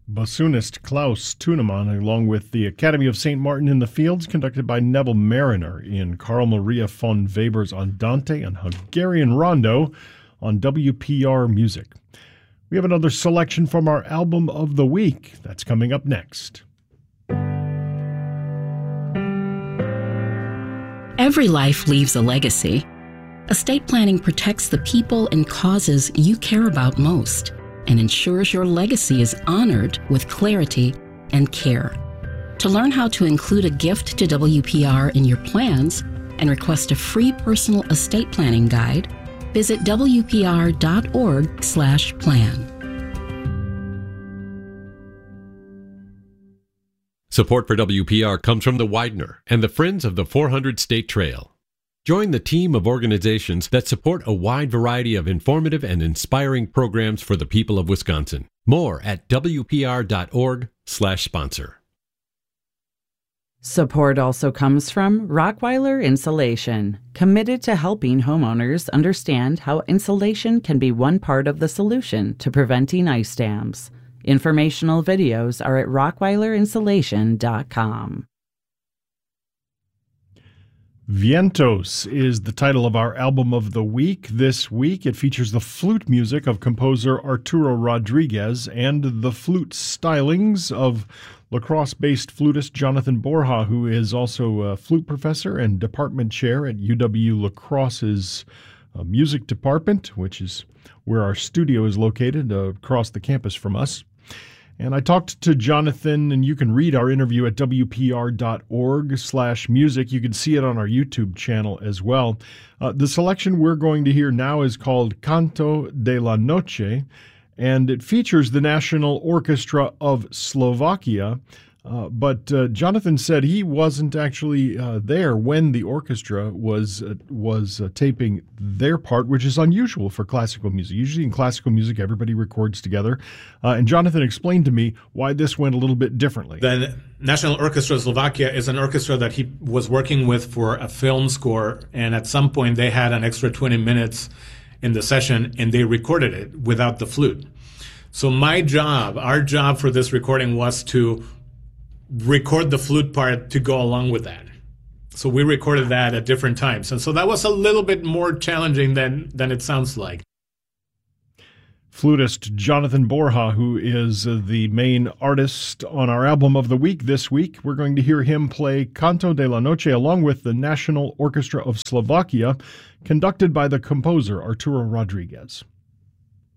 Bassoonist Klaus Tunemann, along with the Academy of St. Martin in the Fields, conducted by Neville Mariner in Carl Maria von Weber's Andante and Hungarian Rondo on WPR Music. We have another selection from our Album of the Week. That's coming up next. Every life leaves a legacy. Estate planning protects the people and causes you care about most and ensures your legacy is honored with clarity and care. To learn how to include a gift to WPR in your plans and request a free personal estate planning guide, visit wpr.org/plan. Support for WPR comes from the Widener and the Friends of the 400 State Trail. Join the team of organizations that support a wide variety of informative and inspiring programs for the people of Wisconsin. More at wpr.org/sponsor. Support also comes from Rockweiler Insulation, committed to helping homeowners understand how insulation can be one part of the solution to preventing ice dams. Informational videos are at rockweilerinsulation.com. Vientos is the title of our Album of the Week. This week it features the flute music of composer Arturo Rodriguez and the flute stylings of La Crosse-based flutist Jonathan Borja, who is also a flute professor and department chair at UW La Crosse's music department, which is where our studio is located across the campus from us. And I talked to Jonathan, and you can read our interview at wpr.org/music. You can see it on our YouTube channel as well. The selection we're going to hear now is called Canto de la Noche, and it features the National Orchestra of Slovakia. But Jonathan said he wasn't actually there when the orchestra was taping their part, which is unusual for classical music. Usually in classical music, everybody records together. And Jonathan explained to me why this went a little bit differently. The National Orchestra of Slovakia is an orchestra that he was working with for a film score, and at some point they had an extra 20 minutes in the session, and they recorded it without the flute. So our job for this recording was to record the flute part to go along with that. So we recorded that at different times. And so that was a little bit more challenging than it sounds like. Flutist Jonathan Borja, who is the main artist on our Album of the Week this week. We're going to hear him play Canto de la Noche along with the National Orchestra of Slovakia, conducted by the composer Arturo Rodriguez.